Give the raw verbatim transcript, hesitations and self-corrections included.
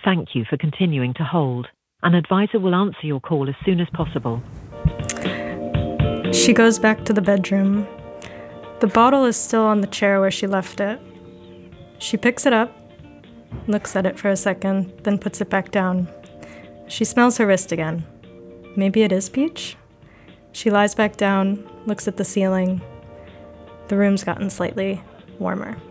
thank you for continuing to hold. An advisor will answer your call as soon as possible. She goes back to the bedroom. The bottle is still on the chair where she left it. She picks it up, looks at it for a second, then puts it back down. She smells her wrist again. Maybe it is peach? She lies back down, looks at the ceiling. The room's gotten slightly warmer.